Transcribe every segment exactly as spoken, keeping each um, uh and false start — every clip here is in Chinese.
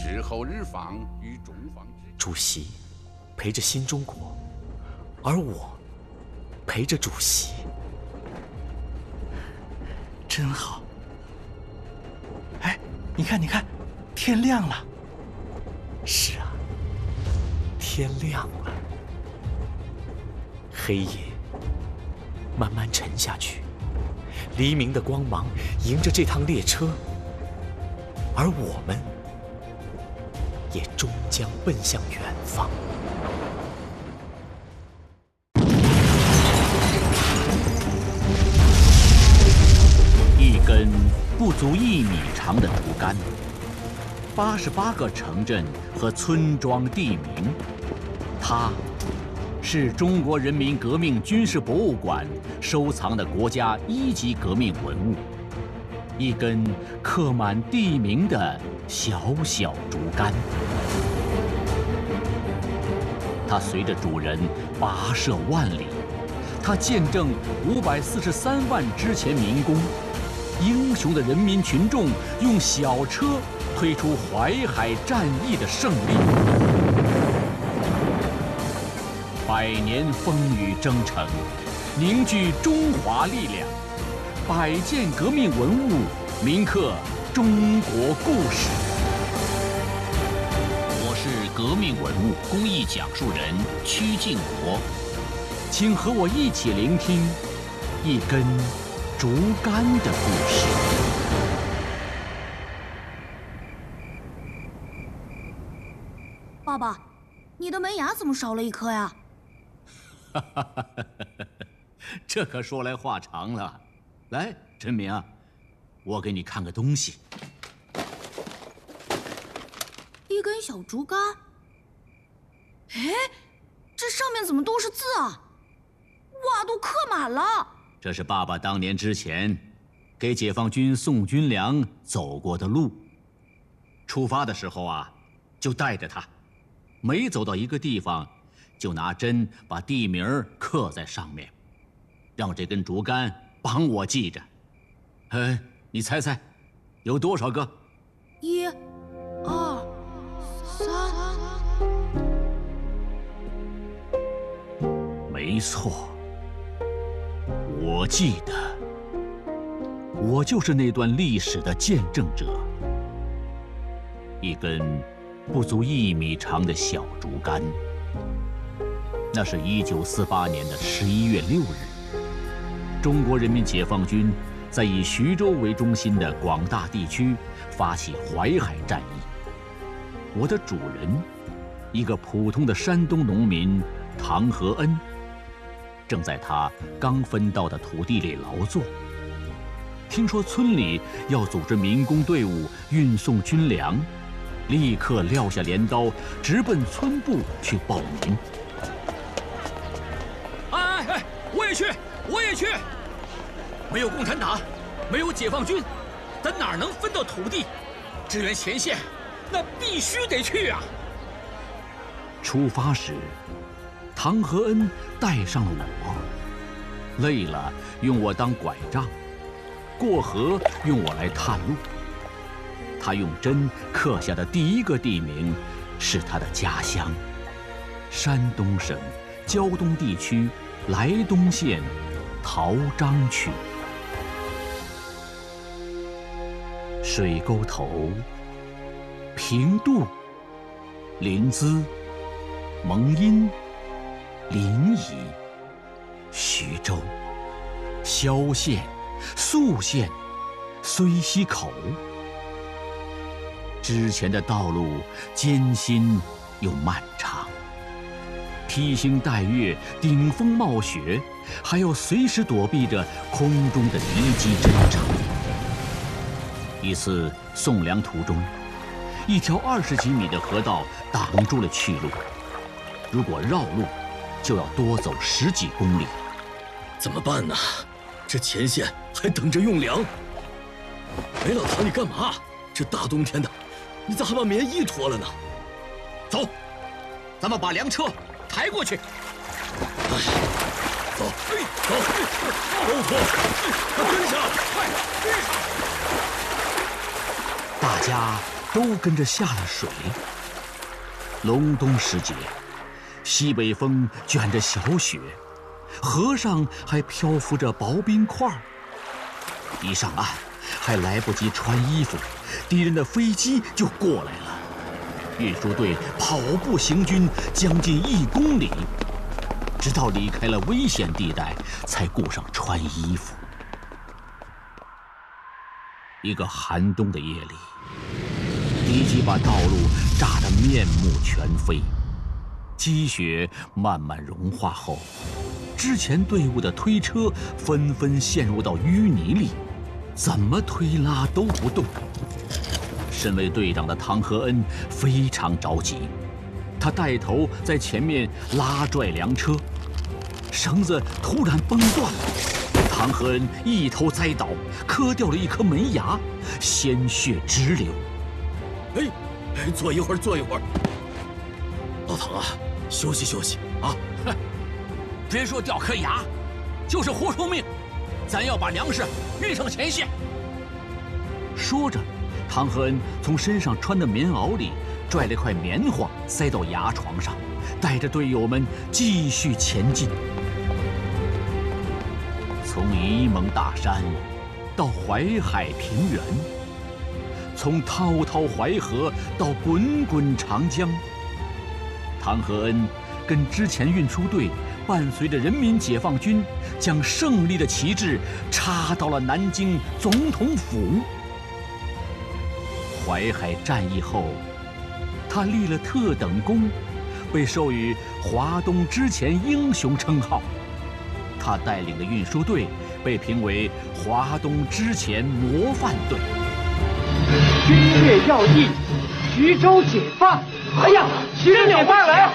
日后日方与中方之主席陪着新中国，而我陪着主席， 真好。哎，你看，你看，天亮了。 是啊，天亮了，黑夜慢慢沉下去，黎明的光芒迎着这趟列车，而我们也终将奔向远方。 一根不足一米长的竹竿，八十八个城镇和村庄地名，它是中国人民革命军事博物馆收藏的国家一级革命文物，一根刻满地名的小小竹竿。它随着主人跋涉万里，它见证五百四十三万之前民工，英雄的人民群众用小车推出淮海战役的胜利。百年风雨征程，凝聚中华力量，百件革命文物铭刻中国故事。我是革命文物公益讲述人曲靖国，请和我一起聆听一根竹竿的故事。 爸爸，你的门牙怎么少了一颗呀？ 哈哈哈哈哈！这可说来话长了。来，陈明，我给你看个东西。 一根小竹竿。哎，这上面怎么都是字啊？哇，都刻满了。 这是爸爸当年之前给解放军送军粮走过的路。出发的时候啊，就带着它，每走到一个地方，就拿针把地名刻在上面，让这根竹竿帮我记着。哎，你猜猜，有多少个？ 一、二、三。 没错，我记得，我就是那段历史的见证者。一根不足一米长的小竹竿。那是一九四八年的十一月六日，中国人民解放军在以徐州为中心的广大地区发起淮海战役。我的主人，一个普通的山东农民唐和恩，正在他刚分到的土地里劳作。听说村里要组织民工队伍运送军粮，立刻撂下镰刀，直奔村部去报名。 哎哎，我也去，我也去！没有共产党，没有解放军，咱哪能分到土地？支援前线，那必须得去啊！ 出发时，唐和恩带上了我，累了用我当拐杖，过河用我来探路。他用针刻下的第一个地名是他的家乡——山东省胶东地区莱东县陶章区。水沟头、平度、临淄、蒙阴、临沂、徐州、萧县、宿县、睢溪口。之前的道路艰辛又漫长，披星戴月，顶风冒雪，还要随时躲避着空中的敌机侦察。一次送粮途中，一条二十几米的河道挡住了去路，如果绕路，就要多走十几公里。 怎么办呢？这前线还等着用粮。哎，老唐，你干嘛？这大冬天的，你咋还把棉衣脱了呢？ 走，咱们把粮车抬过去。 哎，走，哎，走，都脱，快跟上，快！ 大家都跟着下了水。隆冬时节，西北风卷着小雪，河上还漂浮着薄冰块。一上岸，还来不及穿衣服，敌人的飞机就过来了。运输队跑步行军将近一公里，直到离开了危险地带，才顾上穿衣服。一个寒冬的夜里，敌机把道路炸得面目全非，积雪慢慢融化后，之前队伍的推车纷纷陷入到淤泥里，怎么推拉都不动。身为队长的唐和恩非常着急，他带头在前面拉拽粮车，绳子突然崩断了，唐和恩一头栽倒，磕掉了一颗门牙，鲜血直流。 哎，哎，坐一会儿，坐一会儿。老唐啊，休息休息啊！ 哼，别说掉颗牙，就是活出命，咱要把粮食运上前线。 说着，唐和恩从身上穿的棉袄里拽了块棉花塞到牙床上，带着队友们继续前进。从沂蒙大山到淮海平原，从滔滔淮河到滚滚长江，唐和恩跟之前运输队伴随着人民解放军，将胜利的旗帜插到了南京总统府。淮海战役后，他立了特等功，被授予华东之前英雄称号。他带领的运输队被评为华东之前模范队。 军略要义，徐州解放！哎呀，徐州解放了！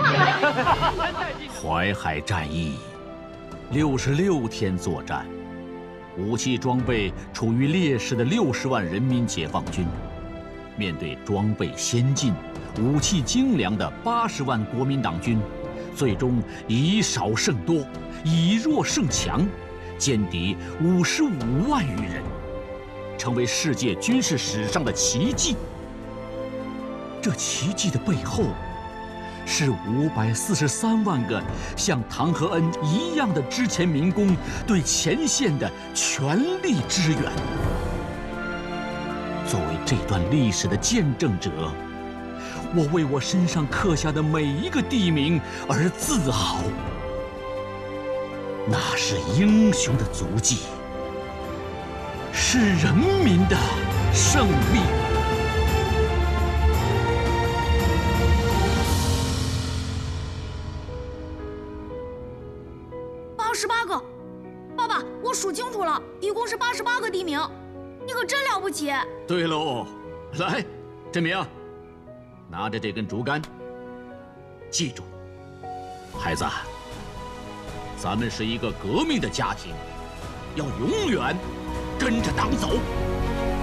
淮海战役，六十六天作战，武器装备处于劣势的六十万人民解放军，面对装备先进、武器精良的八十万国民党军，最终以少胜多，以弱胜强，歼敌五十五万余人，成为世界军事史上的奇迹。这奇迹的背后，是五百四十三万个像唐和恩一样的之前民工对前线的全力支援。作为这段历史的见证者，我为我身上刻下的每一个地名而自豪。那是英雄的足迹，是人民的胜利。 八十八个，爸爸，我数清楚了，一共是八十八个地名，你可真了不起。 对喽，来，振明，拿着这根竹竿，记住，孩子，咱们是一个革命的家庭，要永远跟着党走。